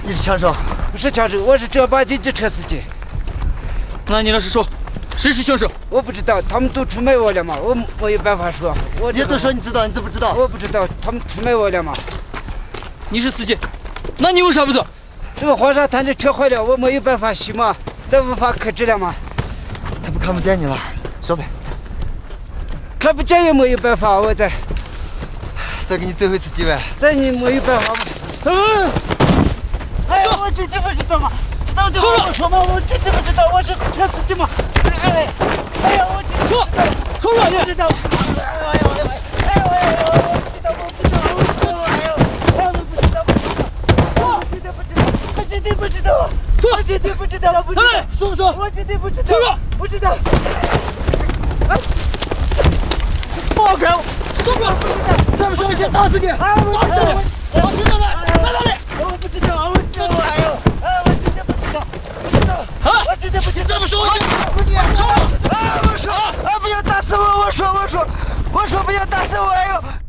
你是枪手？ 不是枪手，我是正儿八经的车司机。 那你老实说，谁是凶手？ 我不知道，他们都出卖我了嘛，我没有办法说。 你都说你知道，你怎么不知道？ 我不知道，他们出卖我了嘛。 你是司机，那你为啥不走？ 这个黄沙滩的车坏了，我没有办法修嘛，这无法克制了嘛。 他不看不见你了，说呗。 看不见也没有办法，我再给你最后一次机会。 这你没有办法嘛。哎，我真的不知道嘛，到最后我说嘛，我真的不知道，我是车司机嘛。哎呀，我真说吧你。 不知道。我真的不知道。 说， 我真的不知道了，不知道。 说不说？ 我真的不知道。 说， 不知道。 放开我！ 说不再不说我先打死你！ 打死你！老实点来，在哪里？ 我不知道，我真的不知道，我真的不知道。 再不说我就打死你！ 我说，不要打死我！我说，不要打死我！哎呦！